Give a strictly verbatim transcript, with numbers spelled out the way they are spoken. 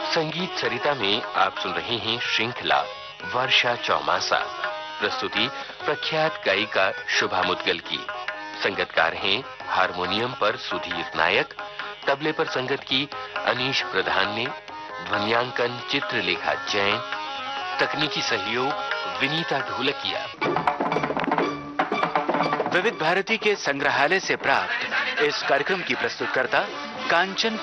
संगीत सरिता में आप सुन रहे हैं श्रृंखला वर्षा चौमासा। प्रस्तुति प्रख्यात गायिका शुभा मुद्गल की। संगतकार हैं हारमोनियम पर सुधीर नायक, तबले पर संगत की अनीश प्रधान ने, ध्वनियांकन चित्रलेखा जैन, तकनीकी सहयोग विनीता ढोलकिया। विविध भारती के संग्रहालय से प्राप्त इस कार्यक्रम की प्रस्तुतकर्ता कांचन